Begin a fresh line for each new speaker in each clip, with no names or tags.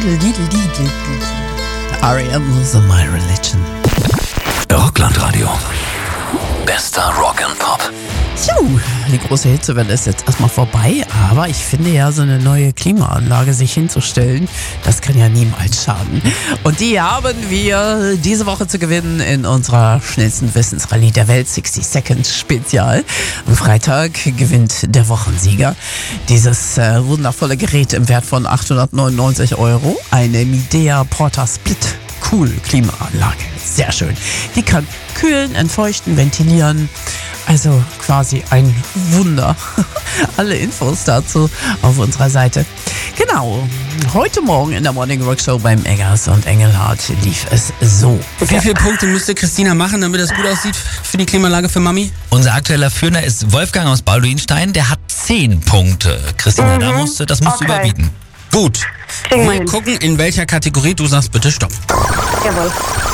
R.E.M. So My Religion.
Rocklandradio. Bester Rock and Pop.
Die große Hitzewelle ist jetzt erstmal vorbei, aber ich finde ja, so eine neue Klimaanlage sich hinzustellen, das kann ja niemals schaden. Und die haben wir diese Woche zu gewinnen in unserer schnellsten Wissensrallye der Welt, 60 Seconds Spezial. Am Freitag gewinnt der Wochensieger dieses wundervolle Gerät im Wert von 899 €, eine Midea Porta Split Cool Klimaanlage. Sehr schön. Die kann kühlen, entfeuchten, ventilieren. Also quasi ein Wunder. Alle Infos dazu auf unserer Seite. Genau. Heute Morgen in der Morning Rock Show beim Eggers und Engelhardt lief es so.
Wie viele Punkte müsste Christina machen, damit das gut aussieht für die Klimaanlage für Mami?
Unser aktueller Führer ist Wolfgang aus Baldwinstein. Der hat 10 Punkte. Christina, das musst du überbieten.
Gut. Wir gucken, in welcher Kategorie. Du sagst bitte Stopp.
Jawohl.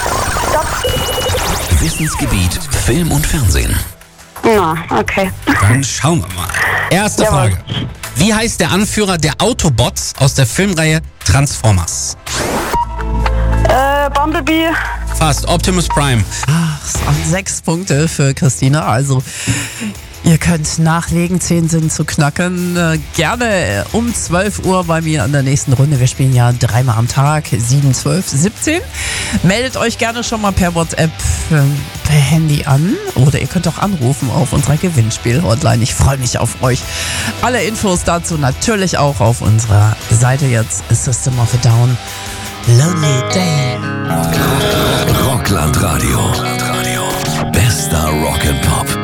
Wissensgebiet Film und Fernsehen.
Na, okay.
Dann schauen wir mal. Erste
Jawohl.
Frage. Wie heißt der Anführer der Autobots aus der Filmreihe Transformers?
Bumblebee.
Fast. Optimus Prime.
Es waren 6 Punkte für Christina. Also ihr könnt nachlegen, 10 sind zu knacken. Gerne um 12 Uhr bei mir an der nächsten Runde. Wir spielen ja 3-mal am Tag, 7, 12, 17. Meldet euch gerne schon mal per WhatsApp, per Handy an. Oder ihr könnt auch anrufen auf unserer Gewinnspiel-Hotline. Ich freue mich auf euch. Alle Infos dazu natürlich auch auf unserer Seite jetzt. System of a Down. Lonely Day.
Rocklandradio. Bester Rock and Pop.